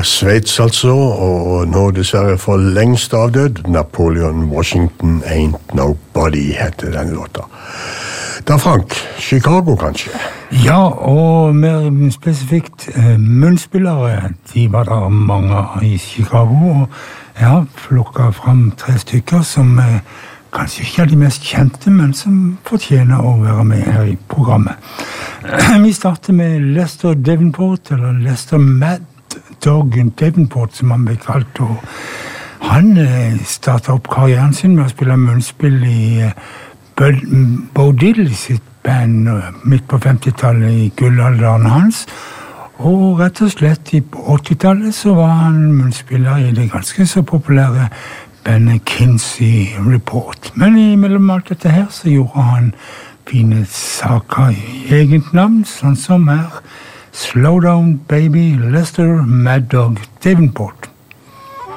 Sveits altså, og nå dessverre for lengst avdød. Napoleon Washington Ain't Nobody heter den låta. Da Frank, Chicago kanskje? Ja, og mer spesifikt munnspillere, de var der mange i Chicago, og jeg har plukket fram 3 stykker som kanskje ikke de mest kjente, men som fortjener å være med her i programmet. Vi starter med Lester Davenport, eller Lester Mad Dog Davenport, som han ble kalt, og han startet opp karrieren sin med å spille munnspill i Bo Diddley sitt band midt på 50-tallet i gullalderen hans, og rett og slett på 80-tallet så var han munnspiller i det ganske så populære bandet Kinsey Report. Men imellom alt dette her så gjorde han fine saker i eget navn, sånn som her Slow Down Baby, Lester Mad Dog Davenport.